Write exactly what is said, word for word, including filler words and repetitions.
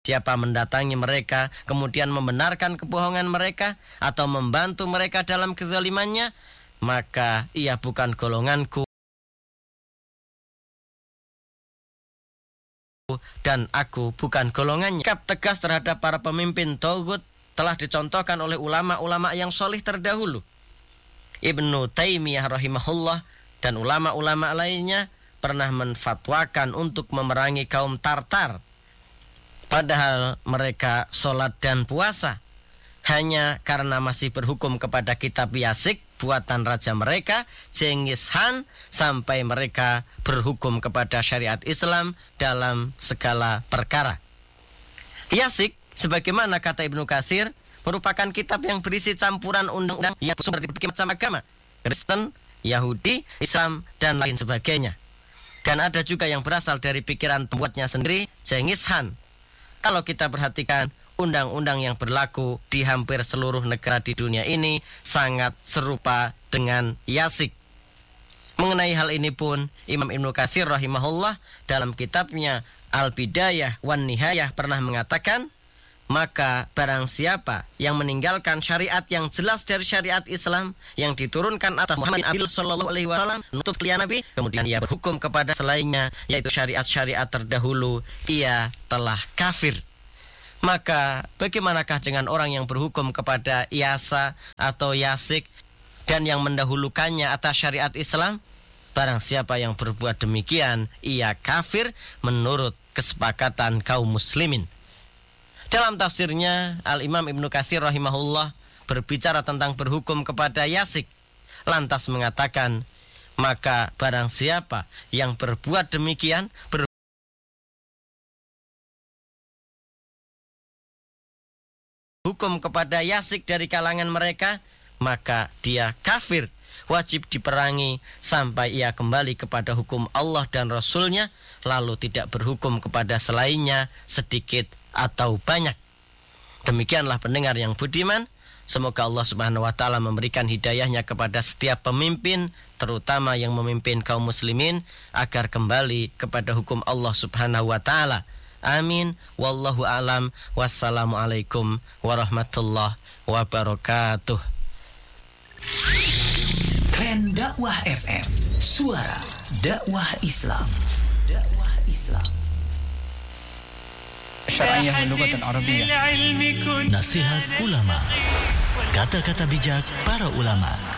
siapa mendatangi mereka kemudian membenarkan kebohongan mereka atau membantu mereka dalam kezalimannya, maka ia bukan golonganku dan aku bukan golongannya. Sikap tegas terhadap para pemimpin taghut telah dicontohkan oleh ulama-ulama yang solih terdahulu. Ibnu Taimiyah rahimahullah dan ulama-ulama lainnya pernah menfatwakan untuk memerangi kaum Tartar, padahal mereka sholat dan puasa. Hanya karena masih berhukum kepada kitab Yasik buatan raja mereka, Genghis Khan, sampai mereka berhukum kepada syariat Islam dalam segala perkara. Yasik, sebagaimana kata Ibnu Katsir, merupakan kitab yang berisi campuran undang-undang yang bersumber dari berbagai macam agama, Kristen, Yahudi, Islam, dan lain sebagainya. Dan ada juga yang berasal dari pikiran pembuatnya sendiri, Genghis Khan. Kalau kita perhatikan, undang-undang yang berlaku di hampir seluruh negara di dunia ini sangat serupa dengan Yasik. Mengenai hal ini pun, Imam Ibnu Katsir rahimahullah dalam kitabnya Al-Bidayah wan Nihayah pernah mengatakan, maka barang siapa yang meninggalkan syariat yang jelas dari syariat Islam yang diturunkan atas Muhammad bin Abdullah sallallahu alaihi wasallam menutup telia Nabi, kemudian ia berhukum kepada selainnya, yaitu syariat-syariat terdahulu, ia telah kafir. Maka bagaimanakah dengan orang yang berhukum kepada Yasa atau Yasik dan yang mendahulukannya atas syariat Islam? Barang siapa yang berbuat demikian, ia kafir menurut kesepakatan kaum muslimin. Dalam tafsirnya, Al-Imam Ibnu Katsir rahimahullah berbicara tentang berhukum kepada Yasik, lantas mengatakan, maka barang siapa yang berbuat demikian, ber hukum kepada Yasik dari kalangan mereka, maka dia kafir, wajib diperangi sampai ia kembali kepada hukum Allah dan Rasulnya, lalu tidak berhukum kepada selainnya sedikit atau banyak. Demikianlah pendengar yang budiman, semoga Allah subhanahu wa ta'ala memberikan hidayahnya kepada setiap pemimpin, terutama yang memimpin kaum muslimin, agar kembali kepada hukum Allah subhanahu wa ta'ala. Amin. Wallahu a'lam. Wassalamualaikum warahmatullahi wabarakatuh. Keren Dakwah F M, suara dakwah Islam. Dakwah Islam. Syariah Lughatan Arabiyah. Nasihat ulama. Kata-kata bijak para ulama.